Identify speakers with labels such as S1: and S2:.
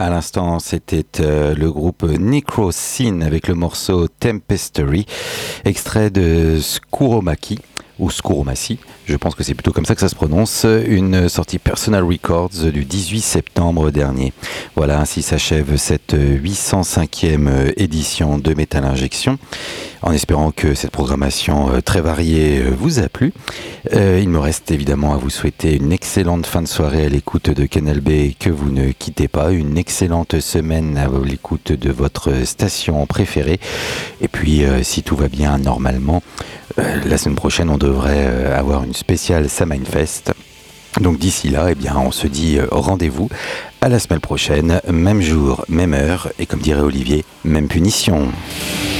S1: À l'instant, c'était le groupe Necrosyn avec le morceau Tempestory, extrait de Skuromaki, ou Skuromasi, je pense que c'est plutôt comme ça que ça se prononce, une sortie Personal Records du 18 septembre dernier. Voilà, ainsi s'achève cette 805e édition de Metal Injection, en espérant que cette programmation très variée vous a plu. Il me reste évidemment à vous souhaiter une excellente fin de soirée à l'écoute de Canal B et que vous ne quittez pas, une excellente semaine à l'écoute de votre station préférée. Et puis, si tout va bien normalement, la semaine prochaine, on devrait avoir une spéciale Samhainfest. Donc d'ici là, eh bien, on se dit rendez-vous à la semaine prochaine, même jour, même heure, et comme dirait Olivier, même punition.